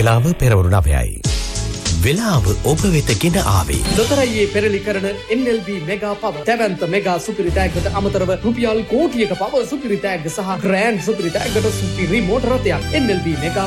වේලාව පෙරවරු 9යි. වෙලාව ඔබ වෙත ගෙන ආවේ. ලොතරැයියේ පෙරලි කරන NLB මෙගා පව. දැවැන්ත මෙගා සුපිරි තෑග්ගට අමතරව රුපියල් කෝටියක පව සුපිරි තෑග්ග සහ ග්‍රෑන්ඩ් සුපිරි තෑග්ගට සුපිරි මෝටර රථයක්. NLB mega